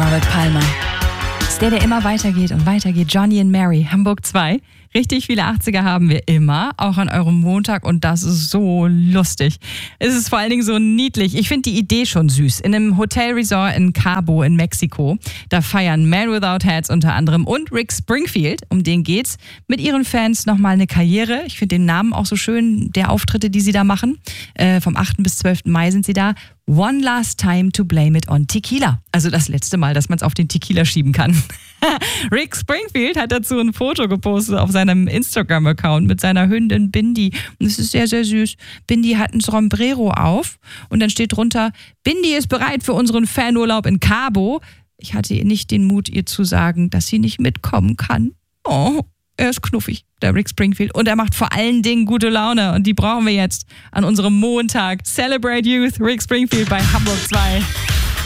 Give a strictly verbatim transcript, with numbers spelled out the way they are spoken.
Robert Palmer. Das ist der, der immer weitergeht und weitergeht. Johnny and Mary, Hamburg zwei. Richtig viele achtziger haben wir immer, auch an eurem Montag, und das ist so lustig. Es ist vor allen Dingen so niedlich. Ich finde die Idee schon süß. In einem Hotelresort in Cabo in Mexiko, da feiern Man Without Hats unter anderem und Rick Springfield, um den geht's, mit ihren Fans nochmal eine Karriere. Ich finde den Namen auch so schön, der Auftritte, die sie da machen. Äh, vom achten bis zwölften Mai sind sie da. One last time to blame it on Tequila. Also das letzte Mal, dass man es auf den Tequila schieben kann. Rick Springfield hat dazu ein Foto gepostet auf seinem Instagram-Account mit seiner Hündin Bindi. Und es ist sehr, sehr süß. Bindi hat ein Sombrero auf und dann steht drunter: Bindi ist bereit für unseren Fanurlaub in Cabo. Ich hatte nicht den Mut, ihr zu sagen, dass sie nicht mitkommen kann. Oh, er ist knuffig, der Rick Springfield. Und er macht vor allen Dingen gute Laune. Und die brauchen wir jetzt an unserem Montag. Celebrate Youth, Rick Springfield bei Hamburg zwei.